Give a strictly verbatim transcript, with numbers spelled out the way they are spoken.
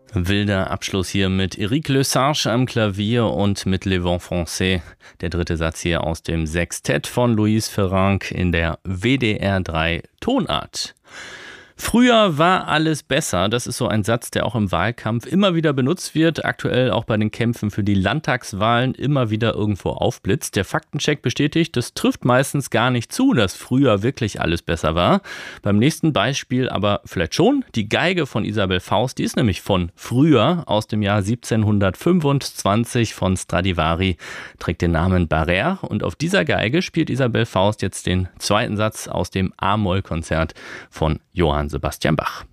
Wilder Abschluss hier mit Eric Lesage am Klavier und mit Le Vent Français. Der dritte Satz hier aus dem Sextett von Louise Ferrand in der W D R drei Tonart. Früher war alles besser. Das ist so ein Satz, der auch im Wahlkampf immer wieder benutzt wird, aktuell auch bei den Kämpfen für die Landtagswahlen immer wieder irgendwo aufblitzt. Der Faktencheck bestätigt, das trifft meistens gar nicht zu, dass früher wirklich alles besser war. Beim nächsten Beispiel aber vielleicht schon. Die Geige von Isabel Faust, die ist nämlich von früher, aus dem Jahr siebzehnhundertfünfundzwanzig von Stradivari, trägt den Namen Barrère. Und auf dieser Geige spielt Isabel Faust jetzt den zweiten Satz aus dem A-Moll-Konzert von Johann Sebastian Bach.